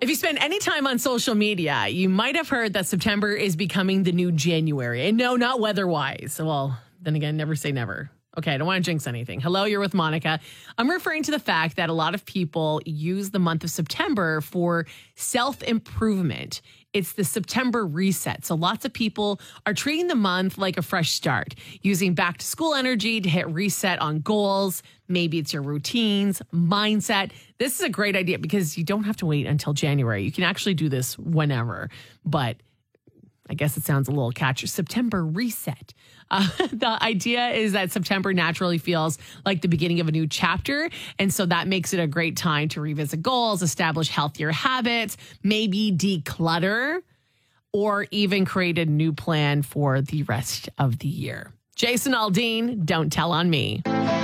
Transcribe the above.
If you spend any time on social media, you might have heard that September is becoming the new January. And no, not weather-wise. Well, then again, never say never. Okay, I don't want to jinx anything. Hello, you're with Monica. I'm referring to the fact that a lot of people use the month of September for self-improvement. It's the September reset. So lots of people are treating the month like a fresh start, using back to school energy to hit reset on goals. Maybe it's your routines, mindset. This is a great idea because you don't have to wait until January. You can actually do this whenever, but I guess it sounds a little catchy. September reset. The idea is that September naturally feels like the beginning of a new chapter. And so that makes it a great time to revisit goals, establish healthier habits, maybe declutter, or even create a new plan for the rest of the year. Jason Aldean, Don't Tell on Me.